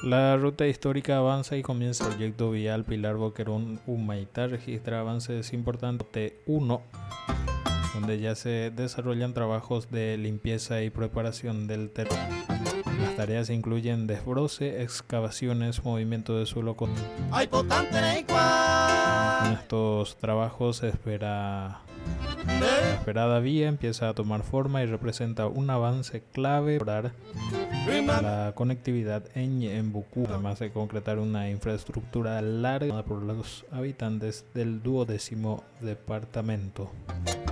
La ruta histórica avanza y comienza el proyecto vial Pilar Boquerón Humaitá. Registra avances importantes T1, donde ya se desarrollan trabajos de limpieza y preparación del terreno. Las tareas incluyen desbroce, excavaciones, movimiento de suelo con... En estos trabajos la esperada vía empieza a tomar forma y representa un avance clave para la conectividad en Ñembucú, además de concretar una infraestructura larga por los habitantes del 12º departamento.